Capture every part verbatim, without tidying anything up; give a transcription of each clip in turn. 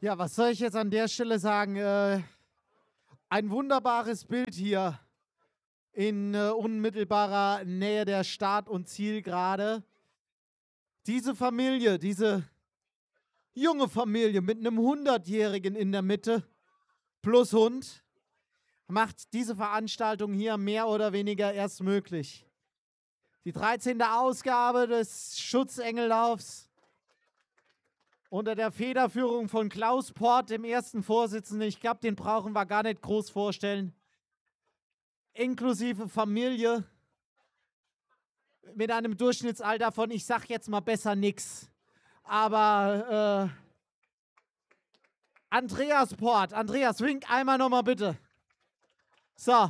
Ja, was soll ich jetzt an der Stelle sagen? Äh, ein wunderbares Bild hier in äh, unmittelbarer Nähe der Start- und Zielgerade. Diese Familie, diese junge Familie mit einem hundertjährigen in der Mitte plus Hund, macht diese Veranstaltung hier mehr oder weniger erst möglich. Die dreizehnte Ausgabe des Schutzengellaufs unter der Federführung von Klaus Port, dem ersten Vorsitzenden. Ich glaube, den brauchen wir gar nicht groß vorstellen. Inklusive Familie mit einem Durchschnittsalter von, ich sag jetzt mal besser nix. Aber äh, Andreas Port, Andreas, wink einmal nochmal bitte. So.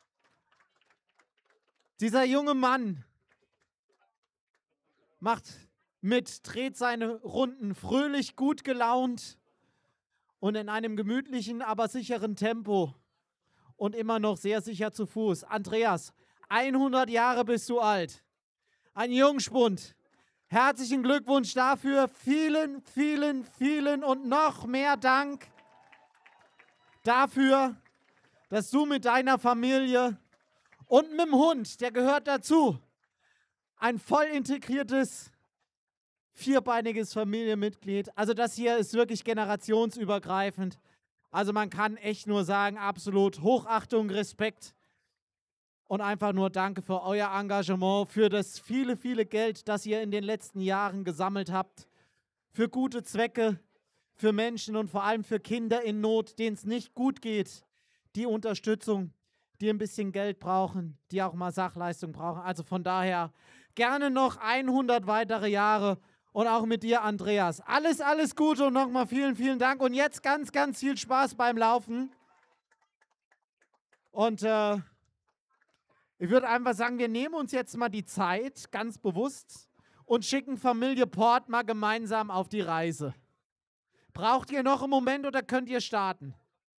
Dieser junge Mann macht mit, dreht seine Runden fröhlich, gut gelaunt und in einem gemütlichen, aber sicheren Tempo und immer noch sehr sicher zu Fuß. Andreas, hundert Jahre bist du alt. Ein Jungspund. Herzlichen Glückwunsch dafür. Vielen, vielen, vielen und noch mehr Dank dafür, dass du mit deiner Familie und mit dem Hund, der gehört dazu, ein voll integriertes, vierbeiniges Familienmitglied. Also das hier ist wirklich generationsübergreifend. Also man kann echt nur sagen, absolut Hochachtung, Respekt und einfach nur danke für euer Engagement, für das viele, viele Geld, das ihr in den letzten Jahren gesammelt habt, für gute Zwecke, für Menschen und vor allem für Kinder in Not, denen es nicht gut geht, die Unterstützung, die ein bisschen Geld brauchen, die auch mal Sachleistung brauchen. Also von daher gerne noch hundert weitere Jahre. Und auch mit dir, Andreas. Alles, alles Gute und nochmal vielen, vielen Dank. Und jetzt ganz, ganz viel Spaß beim Laufen. Und äh, ich würde einfach sagen, wir nehmen uns jetzt mal die Zeit, ganz bewusst, und schicken Familie Port mal gemeinsam auf die Reise. Braucht ihr noch einen Moment oder könnt ihr starten?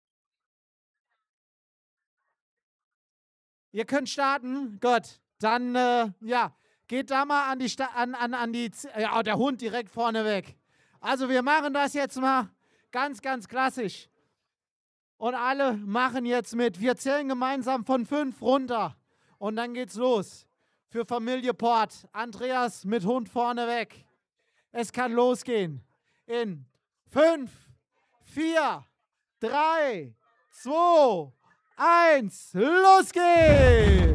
Ihr könnt starten? Gut. Dann, äh, ja. Geht da mal an die, Sta an, an, an die, ja, der Hund direkt vorne weg. Also wir machen das jetzt mal ganz, ganz klassisch. Und alle machen jetzt mit. Wir zählen gemeinsam von fünf runter. Und dann geht's los. Für Familie Port. Andreas mit Hund vorne weg. Es kann losgehen. In fünf, vier, drei, zwei, eins, los geht's!